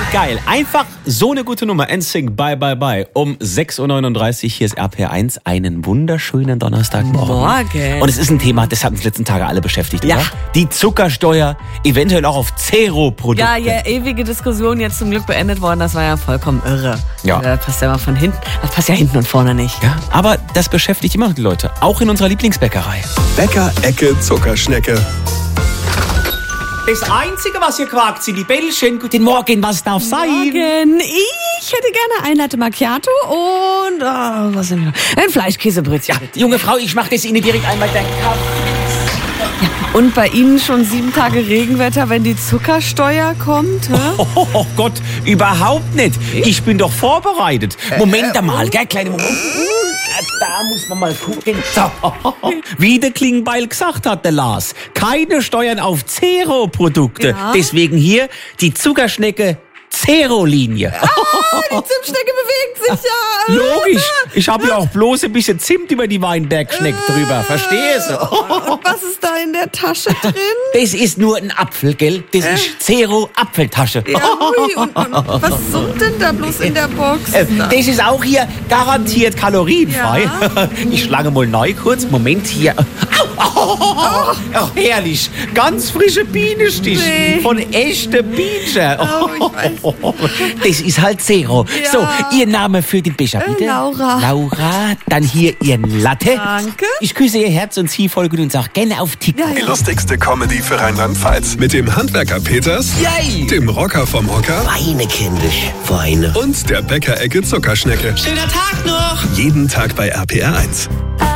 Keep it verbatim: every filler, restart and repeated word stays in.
Geil. Einfach so eine gute Nummer. N Sync, bye, bye, bye. Um sechs Uhr neununddreißig, hier ist R P R eins. Einen wunderschönen Donnerstagmorgen. Morgen. Und es ist ein Thema, das hat uns die letzten Tage alle beschäftigt, Ja. oder? Die Zuckersteuer, eventuell auch auf Zero-Produkte. Ja, ja, ewige Diskussion jetzt zum Glück beendet worden. Das war ja vollkommen irre. Ja. Da passt ja mal von hinten. Das passt ja hinten und vorne nicht. Ja, aber das beschäftigt immer noch die Leute. Auch in unserer Lieblingsbäckerei. Bäcker-Ecke Zuckerschnecke. Das Einzige, was ihr quakt, sind die Bällchen. Guten Morgen, was darf sein? Morgen. Ich hätte gerne ein Latte Macchiato und oh, was denn? Ein Fleischkäsebrötchen. Ja, junge Frau, ich mache das Ihnen direkt einmal den Kaffee. Und bei Ihnen schon sieben Tage Regenwetter, wenn die Zuckersteuer kommt? Hä? Oh, oh Gott, überhaupt nicht. Ich bin doch vorbereitet. Moment einmal, gell, kleine Moment. Da muss man mal gucken. So. Wie der Klingbeil gesagt hat, der Lars. Keine Steuern auf Zero-Produkte. Ja. Deswegen hier die Zuckerschnecke Zero-Linie. Ah, die Zimtschnecke bewegt sich ja. Logisch. Ich habe ja auch bloß ein bisschen Zimt über die Weinbergschnecke drüber. Verstehst du? Und was ist da in der Tasche drin? Das ist nur ein Apfel, gell? Das ist Zero-Apfeltasche. Ja, ui, und, und was summt denn da bloch in der Box? Äh, Das ist auch hier garantiert kalorienfrei. Ja. Ich schlage mal neu kurz. Moment hier. Au, au, au, au, herrlich. Ganz frische Bienenstich. Nee. Von echten Bienen. Oh, ich weiß. Das ist halt Zero. Ja. So, Ihr Name für den Becher, bitte? Äh, Laura. Laura. Dann hier Ihren Latte. Danke. Ich küsse Ihr Herz und Sie folgen uns auch gerne auf TikTok. Ja, Die lustigste Comedy für Rheinland-Pfalz. Mit dem Handwerker Peters, Yay. dem Rocker vom Hocker Weine, kindisch, Weine. und der Bäcker-Ecke Zuckerschnecke. Schöner Tag noch! Jeden Tag bei R P R eins.